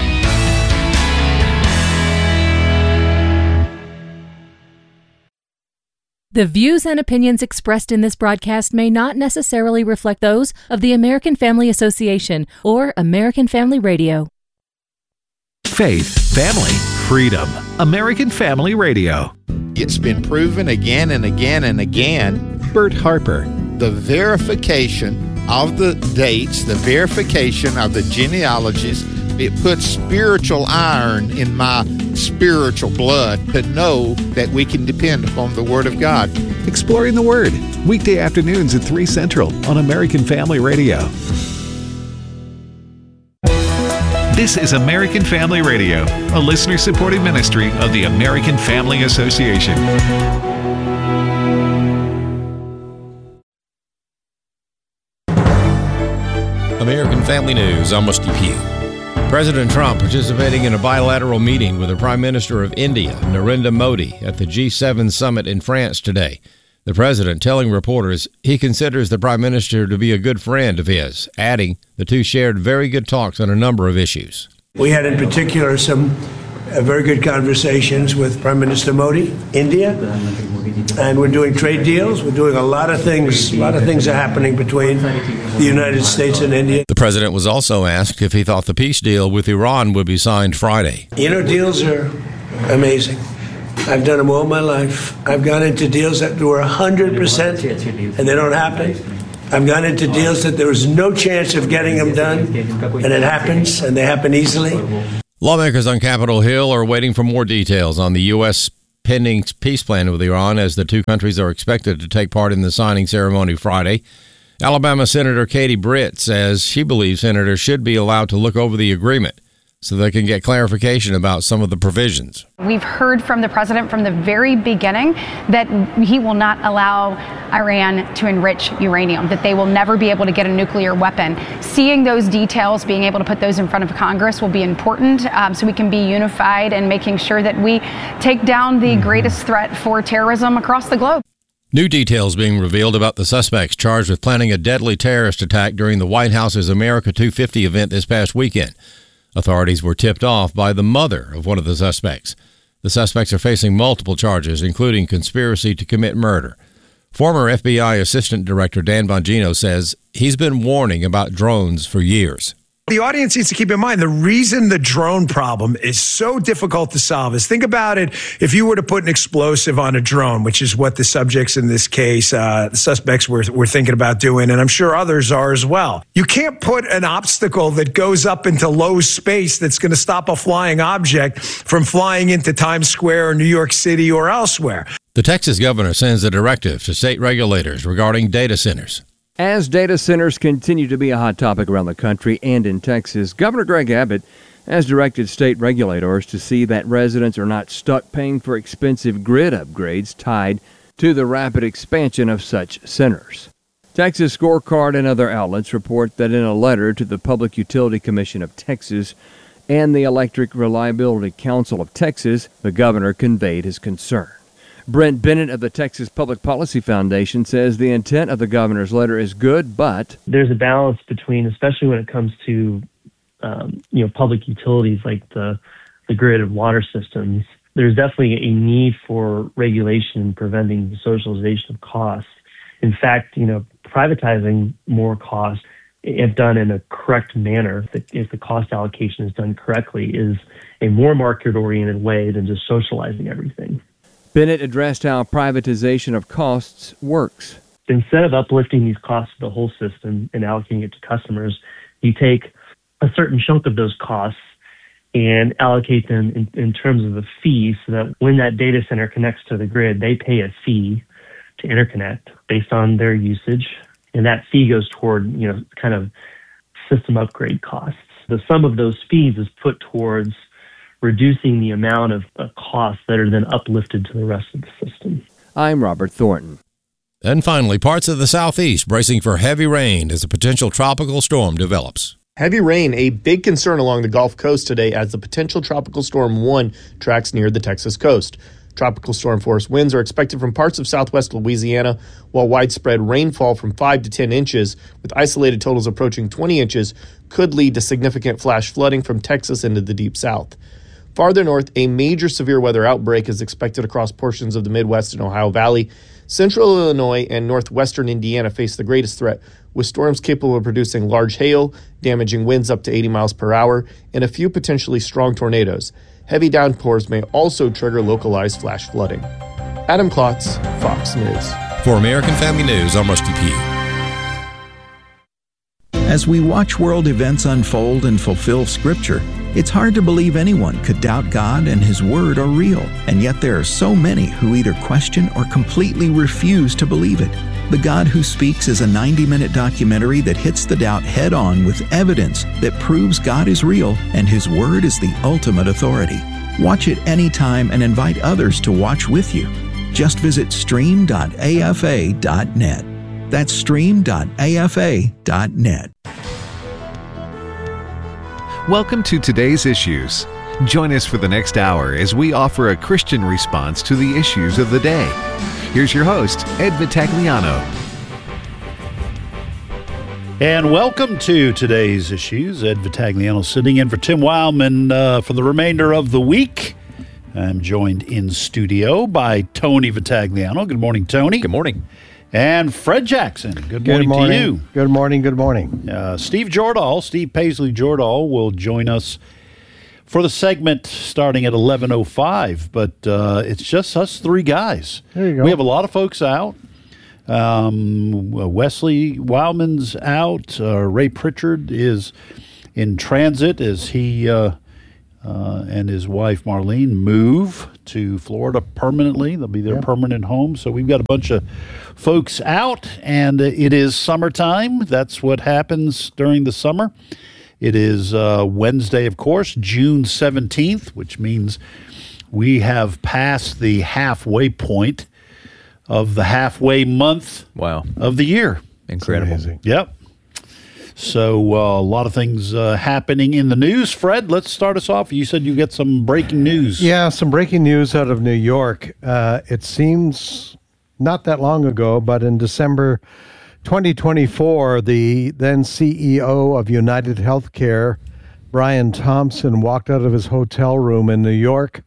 S22: The views and opinions expressed in this broadcast may not necessarily reflect those of the American Family Association or American Family Radio.
S12: Faith, family, freedom. American Family Radio.
S23: It's been proven again and again and again.
S12: Bert Harper.
S23: The verification of the dates, the verification of the genealogies, it puts spiritual iron in my spiritual blood to know that we can depend upon the Word of God.
S12: Exploring the Word, weekday afternoons at three Central on American Family Radio.
S18: This is American Family Radio, a listener-supported ministry of the American Family Association.
S24: American Family News, Amos Depew. President Trump participating in a bilateral meeting with the Prime Minister of India, Narendra Modi, at the G seven summit in France today. The president telling reporters he considers the prime minister to be a good friend of his, adding the two shared very good talks on a number of issues.
S2: We had in particular some uh, very good conversations with Prime Minister Modi, India, and we're doing trade deals. We're doing a lot of things. A lot of things are happening between the United States and India.
S24: The president was also asked if he thought the peace deal with Iran would be signed Friday.
S2: You know, deals are amazing. I've done them all my life. I've gone into deals that were one hundred percent and they don't happen. I've gone into deals that there was no chance of getting them done, and it happens, and they happen easily.
S24: Lawmakers on Capitol Hill are waiting for more details on the U S pending peace plan with Iran, as the two countries are expected to take part in the signing ceremony Friday. Alabama Senator Katie Britt says she believes senators should be allowed to look over the agreement so they can get clarification about some of the provisions.
S3: We've heard from the president from the very beginning that he will not allow Iran to enrich uranium, that they will never be able to get a nuclear weapon. Seeing those details, being able to put those in front of Congress will be important, um, so we can be unified and making sure that we take down the greatest threat for terrorism across the globe.
S24: New details being revealed about the suspects charged with planning a deadly terrorist attack during the White House's America two fifty event this past weekend. Authorities were tipped off by the mother of one of the suspects. The suspects are facing multiple charges, including conspiracy to commit murder. Former F B I Assistant Director Dan Bongino says he's been warning about drones for years.
S4: The audience needs to keep in mind the reason the drone problem is so difficult to solve is, think about it, if you were to put an explosive on a drone, which is what the subjects in this case, uh, the suspects were, were thinking about doing, and I'm sure others are as well. You can't put an obstacle that goes up into low space that's going to stop a flying object from flying into Times Square or New York City or elsewhere.
S24: The Texas governor sends a directive to state regulators regarding data centers.
S5: As data centers continue to be a hot topic around the country and in Texas, Governor Greg Abbott has directed state regulators to see that residents are not stuck paying for expensive grid upgrades tied to the rapid expansion of such centers. Texas Scorecard and other outlets report that in a letter to the Public Utility Commission of Texas and the Electric Reliability Council of Texas, the governor conveyed his concern. Brent Bennett of the Texas Public Policy Foundation says the intent of the governor's letter is good, but
S25: there's a balance between, especially when it comes to um, you know, public utilities like the the grid and water systems, there's definitely a need for regulation and preventing the socialization of costs. In fact, you know, privatizing more costs, if done in a correct manner, if the cost allocation is done correctly, is a more market-oriented way than just socializing everything.
S5: Bennett addressed how privatization of costs works.
S25: Instead of uplifting these costs to the whole system and allocating it to customers, you take a certain chunk of those costs and allocate them in, in terms of a fee, so that when that data center connects to the grid, they pay a fee to interconnect based on their usage. And that fee goes toward, you know, kind of system upgrade costs. The sum of those fees is put towards reducing the amount of uh, costs that are then uplifted to the rest of the system.
S5: I'm Robert Thornton.
S24: And finally, parts of the southeast bracing for heavy rain as a potential tropical storm develops.
S26: Heavy rain, a big concern along the Gulf Coast today as the potential tropical storm one tracks near the Texas coast. Tropical storm force winds are expected from parts of southwest Louisiana, while widespread rainfall from five to ten inches, with isolated totals approaching twenty inches, could lead to significant flash flooding from Texas into the deep south. Farther north, a major severe weather outbreak is expected across portions of the Midwest and Ohio Valley. Central Illinois and northwestern Indiana face the greatest threat, with storms capable of producing large hail, damaging winds up to eighty miles per hour, and a few potentially strong tornadoes. Heavy downpours may also trigger localized flash flooding. Adam Klotz, Fox News.
S24: For American Family News, I'm Rusty Pugh.
S27: As we watch world events unfold and fulfill Scripture, it's hard to believe anyone could doubt God and His Word are real, and yet there are so many who either question or completely refuse to believe it. The God Who Speaks is a ninety-minute documentary that hits the doubt head-on with evidence that proves God is real and His Word is the ultimate authority. Watch it anytime and invite others to watch with you. Just visit stream dot a f a dot net. That's stream dot a f a dot net.
S12: Welcome to Today's Issues. Join us for the next hour as we offer a Christian response to the issues of the day. Here's your host, Ed Vitagliano.
S6: And welcome to today's Issues. Ed Vitagliano sitting in for Tim Wildman uh, for the remainder of the week. I'm joined in studio by Tony Vitagliano. Good morning, Tony.
S7: Good morning.
S6: And Fred Jackson. Good,
S8: Good
S6: morning,
S8: morning
S6: to you.
S8: Good morning. Good morning.
S6: Uh, Steve Jordahl, Steve Paisley Jordahl, will join us for the segment starting at eleven oh five. But uh, it's just us three guys.
S8: There you go.
S6: We have a lot of folks out. Um, Wesley Wildman's out. Uh, Ray Pritchard is in transit as he uh, uh, and his wife Marlene move to Florida permanently. They'll be their yeah. permanent home. So we've got a bunch of folks out, and it is summertime. That's what happens during the summer. It is uh, Wednesday, of course, June seventeenth, which means we have passed the halfway point of the halfway month
S7: wow.
S6: of the year.
S7: Incredible.
S6: Yep. So uh, a lot of things uh, happening in the news. Fred, let's start us off. You said you get some breaking news.
S8: Yeah, some breaking news out of New York. Uh, it seems not that long ago, but in December twenty twenty-four, the then C E O of United Healthcare, Brian Thompson, walked out of his hotel room in New York,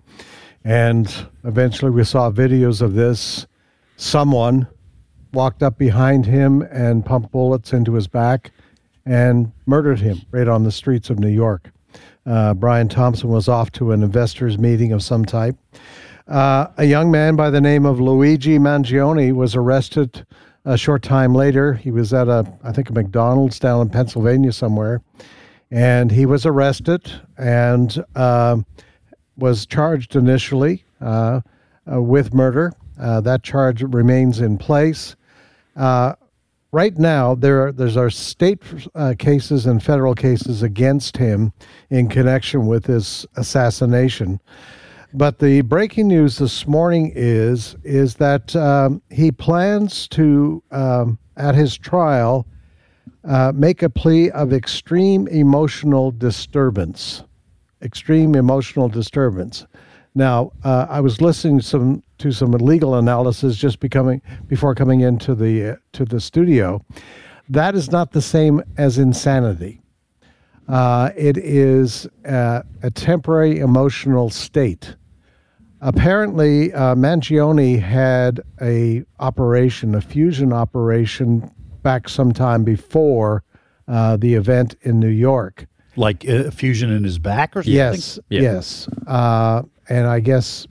S8: and eventually we saw videos of this. Someone walked up behind him and pumped bullets into his back and murdered him right on the streets of New York. Uh, Brian Thompson was off to an investors meeting of some type. Uh, a young man by the name of Luigi Mangione was arrested a short time later. He was at a, I think, a McDonald's down in Pennsylvania somewhere, and he was arrested and uh, was charged initially uh, uh, with murder. Uh, that charge remains in place. Uh, right now, there are, there's our state uh, cases and federal cases against him in connection with this assassination. But the breaking news this morning is is that um, he plans to, um, at his trial, uh, make a plea of extreme emotional disturbance. Extreme emotional disturbance. Now, uh, I was listening to some to some legal analysis just becoming before coming into the uh, to the studio. That is not the same as insanity. Uh, it is uh, a temporary emotional state. Apparently, uh, Mangione had a operation, a fusion operation, back sometime before uh, the event in New York.
S6: Like a fusion in his back or something?
S8: Yes,
S6: yeah.
S8: yes. Uh, and I guess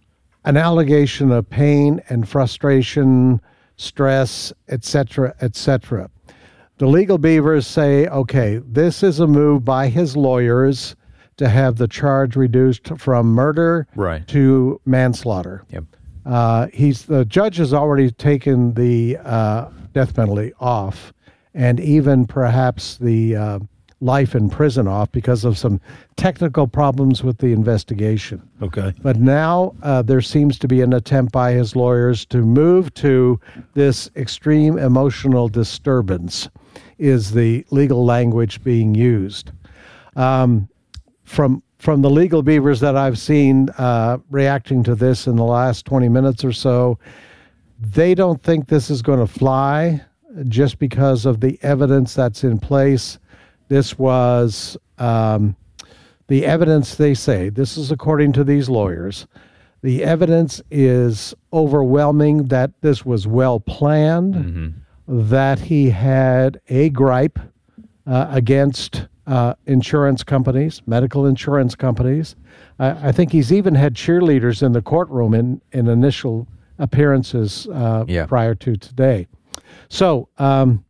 S8: an allegation of pain and frustration, stress, et cetera, et cetera. The legal beavers say, okay, this is a move by his lawyers to have the charge reduced from murder
S7: right.
S8: to manslaughter.
S7: Yep.
S8: Uh, he's the judge has already taken the uh, death penalty off, and even perhaps the uh, life in prison off because of some technical problems with the investigation.
S6: Okay.
S8: But now uh, there seems to be an attempt by his lawyers to move to this extreme emotional disturbance is the legal language being used. Um, from from the legal beavers that I've seen uh, reacting to this in the last twenty minutes or so, they don't think this is going to fly just because of the evidence that's in place. This was um, the evidence, they say, this is according to these lawyers, the evidence is overwhelming that this was well planned, mm-hmm. that he had a gripe uh, against uh, insurance companies, medical insurance companies. I, I think he's even had cheerleaders in the courtroom in, in initial appearances uh,
S7: yeah.
S8: prior to today. So, um,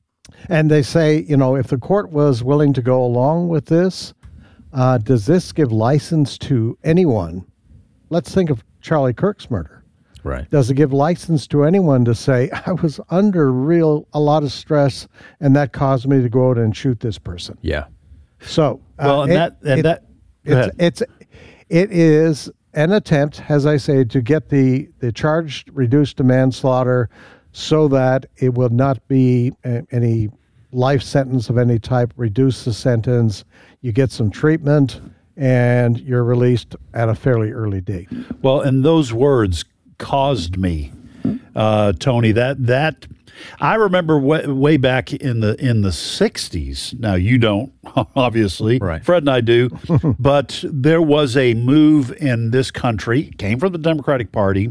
S8: and they say, you know, if the court was willing to go along with this, uh, does this give license to anyone? Let's think of Charlie Kirk's murder.
S7: Right.
S8: Does it give license to anyone to say, I was under real a lot of stress, and that caused me to go out and shoot this person?
S7: Yeah.
S8: So,
S6: well,
S8: uh,
S6: and
S8: it,
S6: that and
S8: it,
S6: that
S8: it's, it's it is an attempt, as I say, to get the the charge reduced to manslaughter, so that it will not be a, any life sentence of any type. Reduce the sentence. You get some treatment, and you're released at a fairly early date.
S6: Well, and those words caused me. uh, Tony. That that I remember way, way back in the in the sixties. Now you don't, obviously, right? Fred and I do, but there was a move in this country, came from the Democratic Party,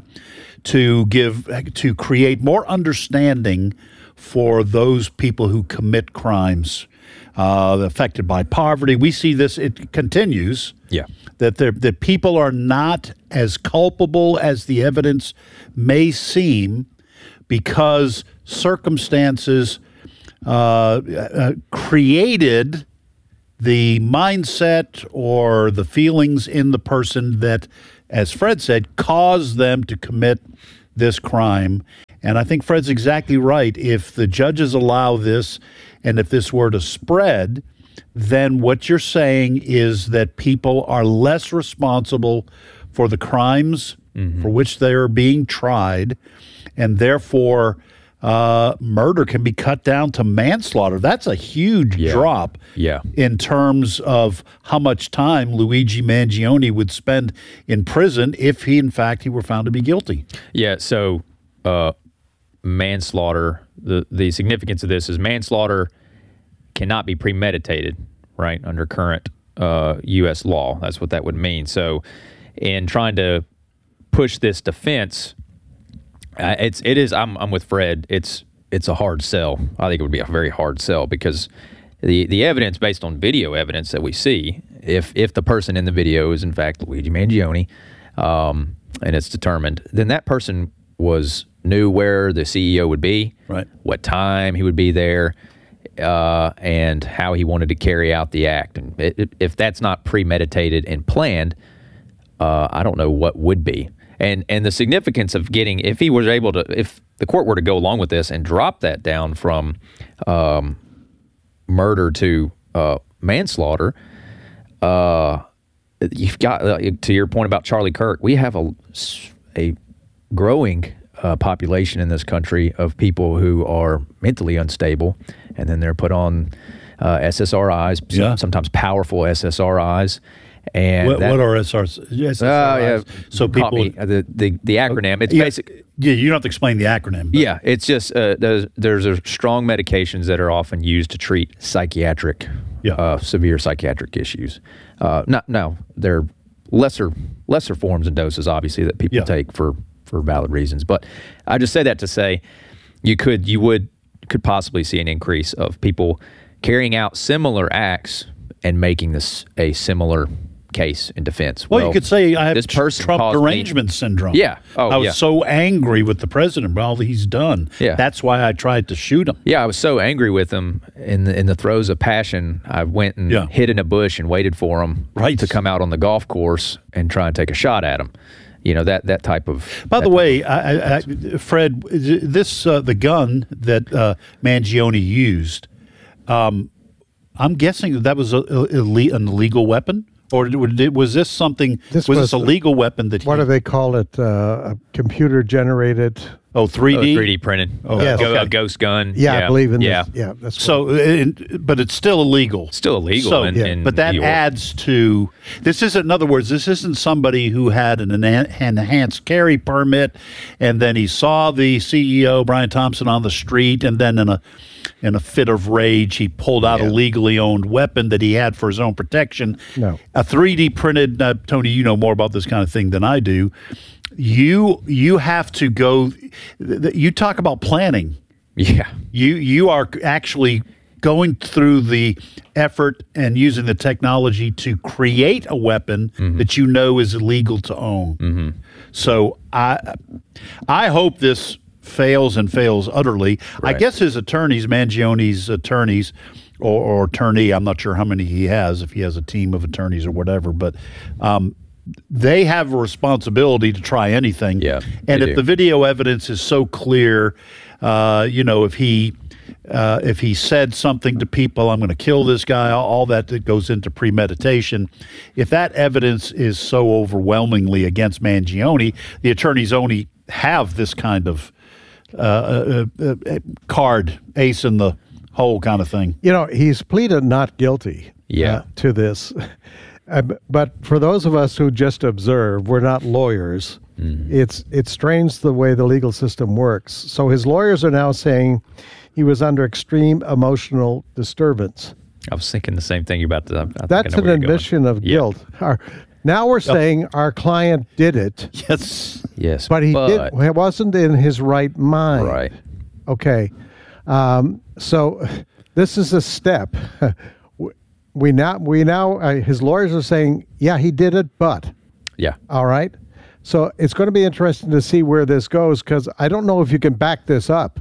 S6: to give to create more understanding for those people who commit crimes uh, affected by poverty. We see this; it continues.
S7: Yeah,
S6: that that people are not as culpable as the evidence may seem, because circumstances uh, uh, created the mindset or the feelings in the person that, as Fred said, caused them to commit this crime. And I think Fred's exactly right. If the judges allow this, and if this were to spread, then what you're saying is that people are less responsible for the crimes mm-hmm. for which they are being tried, and therefore uh, murder can be cut down to manslaughter. That's a huge
S7: yeah.
S6: drop
S7: yeah.
S6: in terms of how much time Luigi Mangione would spend in prison if he, in fact, he were found to be guilty.
S7: Yeah, so uh, manslaughter, the, the significance of this is manslaughter cannot be premeditated, right, under current uh, U S law. That's what that would mean. So in trying to push this defense, Uh, it's it is. I'm I'm with Fred. It's it's a hard sell. I think it would be a very hard sell, because the the evidence based on video evidence that we see, if if the person in the video is in fact Luigi Mangione, um, and it's determined, then that person was knew where the C E O would be,
S6: right,
S7: what time he would be there, uh, and how he wanted to carry out the act. And it, it, if that's not premeditated and planned, uh, I don't know what would be. And and the significance of getting, if he was able to, if the court were to go along with this and drop that down from um, murder to uh, manslaughter, uh, you've got, uh, to your point about Charlie Kirk, we have a, a growing uh, population in this country of people who are mentally unstable, and then they're put on uh, S S R Is,
S6: yeah.
S7: sometimes powerful S S R Is. And
S6: what,
S7: that,
S6: what are S R Is? S S R Is?
S7: Uh, yeah.
S6: So people,
S7: me, the, the the acronym. It's
S6: yeah,
S7: basic.
S6: Yeah, you don't have to explain the acronym. But.
S7: Yeah, it's just uh, there's there's a strong medications that are often used to treat psychiatric,
S6: yeah.
S7: uh, severe psychiatric issues. Uh, not now they're lesser lesser forms and doses, obviously, that people
S6: yeah.
S7: take for for valid reasons. But I just say that to say you could you would could possibly see an increase of people carrying out similar acts and making this a similar case in defense.
S6: Well,
S7: well
S6: you could say I have
S7: this person
S6: Trump derangement
S7: me,
S6: syndrome.
S7: Yeah. Oh,
S6: I was
S7: yeah.
S6: so angry with the president about all he's done.
S7: Yeah.
S6: That's why I tried to shoot him.
S7: Yeah, I was so angry with him in the, in the throes of passion. I went and
S6: yeah.
S7: hid in a bush and waited for him
S6: right.
S7: to come out on the golf course and try and take a shot at him. You know, that that type of.
S6: By the way, I, I, Fred, this uh, the gun that uh, Mangione used, um, I'm guessing that, that was a, a, an illegal weapon? Or was this something,
S8: this
S6: was,
S8: was
S6: this a legal weapon that he...
S8: What do they call it? Uh, a computer-generated...
S6: Oh, three D?
S7: Oh, three D printed.
S6: Oh,
S8: yes.
S7: Go,
S8: okay.
S7: A ghost gun.
S8: Yeah,
S7: yeah.
S8: I believe in
S7: yeah.
S8: this. Yeah, that's
S6: so, it, but it's still illegal.
S7: Still illegal.
S6: So,
S7: in,
S6: yeah.
S7: in
S6: but that
S7: New York.
S6: adds to... This isn't, in other words, this isn't somebody who had an enhanced carry permit, and then he saw the C E O, Brian Thompson, on the street, and then in a... in a fit of rage, he pulled out yeah. a legally owned weapon that he had for his own protection.
S8: No.
S6: A three D printed, uh, Tony, you know more about this kind of thing than I do. You you have to go, you talk about planning.
S7: Yeah.
S6: You, you are actually going through the effort and using the technology to create a weapon mm-hmm. that you know is illegal to own.
S7: Mm-hmm.
S6: So I I hope this fails and fails utterly.
S7: Right.
S6: I guess his attorneys, Mangione's attorneys, or, or attorney, I'm not sure how many he has, if he has a team of attorneys or whatever, but um, they have a responsibility to try anything.
S7: Yeah,
S6: and if
S7: do.
S6: the video evidence is so clear, uh, you know, if he uh, if he said something to people, I'm going to kill this guy, all that that goes into premeditation. If that evidence is so overwhelmingly against Mangione, the attorneys only have this kind of Uh, uh, uh, card, ace in the hole kind of thing.
S8: You know, he's pleaded not guilty
S7: yeah.
S8: uh, to this. Uh, but for those of us who just observe, we're not lawyers. Mm-hmm. It's it's strange the way the legal system works. So his lawyers are now saying he was under extreme emotional disturbance.
S7: I was thinking the same thing about the. I
S8: That's an admission of
S7: yeah.
S8: guilt. Our, now we're saying oh. our client did it.
S6: Yes.
S7: Yes.
S8: But he
S7: but,
S8: did. He wasn't in his right mind.
S7: Right.
S8: Okay. Um, so this is a step. We now we now uh, his lawyers are saying, yeah, he did it, but.
S7: Yeah.
S8: All right. So it's going to be interesting to see where this goes, because I don't know if you can back this up.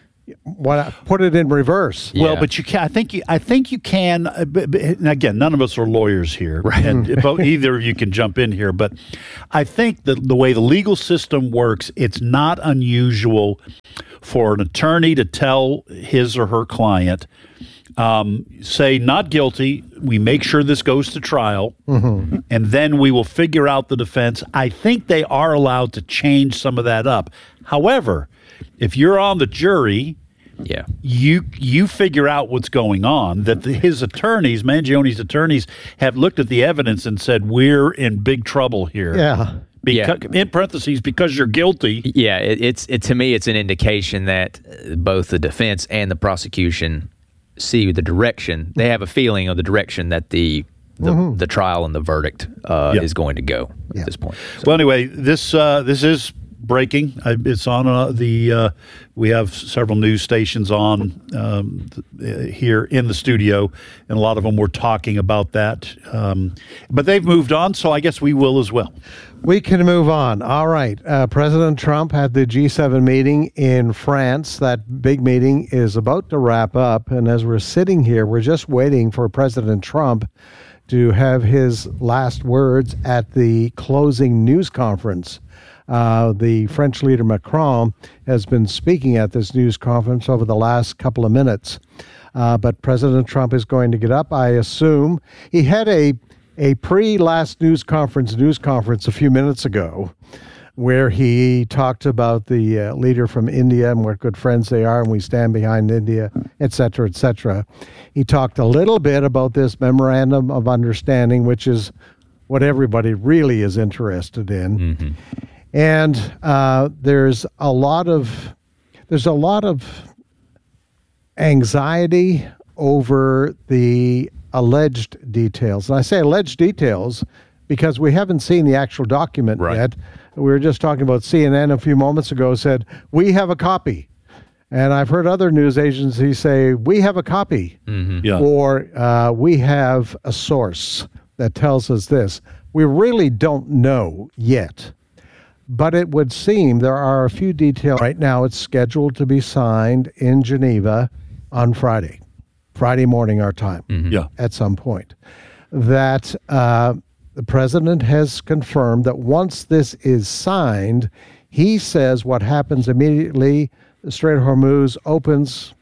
S8: What put it in reverse?
S6: Yeah. Well, but you can. I think you. I think you can. Uh, but, but, and again, none of us are lawyers here, right? And both, either of you can jump in here. But I think that the way the legal system works, it's not unusual for an attorney to tell his or her client, um, say not guilty. We make sure this goes to trial, mm-hmm. and then we will figure out the defense. I think they are allowed to change some of that up. However, if you're on the jury,
S7: yeah,
S6: you you figure out what's going on. That the, his attorneys, Mangione's attorneys, have looked at the evidence and said, we're in big trouble here.
S8: Yeah.
S6: Because, yeah. In parentheses, because you're guilty.
S7: Yeah, it, it's it, to me, it's an indication that both the defense and the prosecution see the direction. They have a feeling of the direction that the the, mm-hmm. the trial and the verdict uh, yeah. is going to go
S8: yeah.
S7: at this point.
S6: So. Well, anyway, this uh, this is breaking. It's on uh, the. Uh, we have several news stations on um, th- here in the studio, and a lot of them were talking about that. Um, but they've moved on, so I guess we will as well.
S8: We can move on. All right. Uh, President Trump had the G seven meeting in France. That big meeting is about to wrap up, and as we're sitting here, we're just waiting for President Trump to have his last words at the closing news conference. Uh, the French leader Macron has been speaking at this news conference over the last couple of minutes. Uh, but President Trump is going to get up, I assume. He had a, a pre-last news conference news conference a few minutes ago where he talked about the uh, leader from India and what good friends they are, and we stand behind India, et cetera, et cetera. He talked a little bit about this memorandum of understanding, which is what everybody really is interested in. Mm-hmm. And uh, there's a lot of there's a lot of anxiety over the alleged details. And I say alleged details because we haven't seen the actual document right. yet. We were just talking about C N N a few moments ago said, we have a copy. And I've heard other news agencies say, we have a copy. Mm-hmm. Yeah. Or uh, we have a source that tells us this. We really don't know yet. But it would seem there are a few details. Right now, it's scheduled to be signed in Geneva on Friday, Friday morning our time,
S6: mm-hmm. yeah.
S8: at some point. That uh, the president has confirmed that once this is signed, he says what happens immediately, the Strait of Hormuz opens,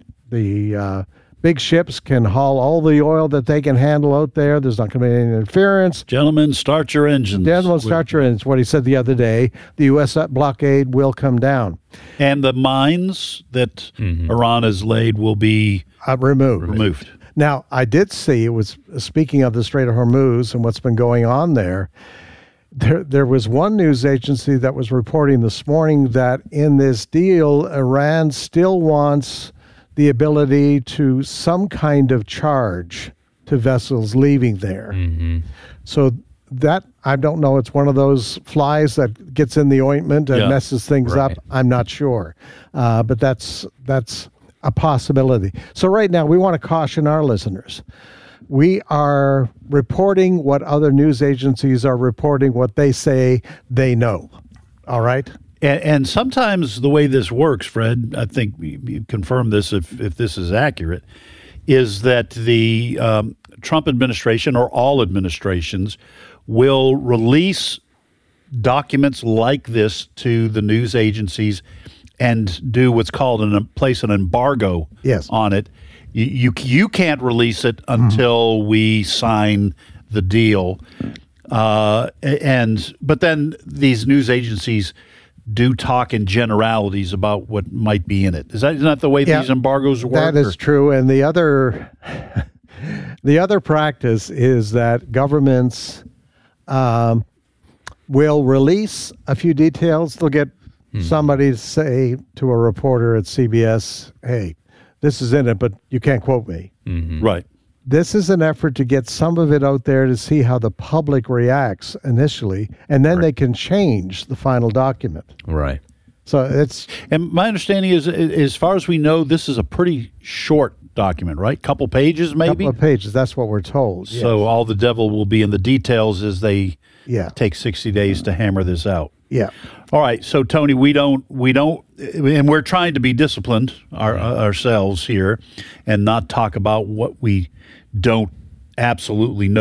S8: the uh, big ships can haul all the oil that they can handle out there. There's not going to be any interference.
S6: Gentlemen, start your engines.
S8: Gentlemen, start your engines. What he said the other day, the U S blockade will come down.
S6: And the mines that mm-hmm. Iran has laid will be
S8: uh, removed.
S6: removed.
S8: Now, I did see, it was speaking of the Strait of Hormuz and what's been going on there, there, there was one news agency that was reporting this morning that in this deal, Iran still wants the ability to some kind of charge to vessels leaving there. Mm-hmm. So that, I don't know, it's one of those flies that gets in the ointment and yeah, messes things right. up. I'm not sure. Uh, but that's that's a possibility. So right now, we want to caution our listeners. We are reporting what other news agencies are reporting, what they say they know. All right?
S6: And, and sometimes the way this works, Fred, I think you confirm this if, if this is accurate, is that the um, Trump administration or all administrations will release documents like this to the news agencies and do what's called an place an embargo
S8: yes.
S6: on it. You, you you can't release it until mm-hmm. we sign the deal. Uh, and but then these news agencies do talk in generalities about what might be in it. Is that, isn't that the way yeah, these embargoes work?
S8: That is
S6: or?
S8: true. And the other the other practice is that governments um, will release a few details. They'll get mm-hmm. somebody to say to a reporter at C B S, hey, this is in it, but you can't quote me.
S6: Mm-hmm. Right.
S8: This is an effort to get some of it out there to see how the public reacts initially, and then right. they can change the final document.
S7: Right.
S8: So it's
S6: and my understanding is, as far as we know, this is a pretty short document, right? Couple pages, maybe.
S8: Couple of pages. That's what we're told.
S6: So
S8: yes.
S6: all the devil will be in the details as they
S8: yeah.
S6: take sixty days to hammer this out.
S8: Yeah.
S6: All right. So Tony, we don't we don't, and we're trying to be disciplined our, uh, ourselves here, and not talk about what we don't absolutely know.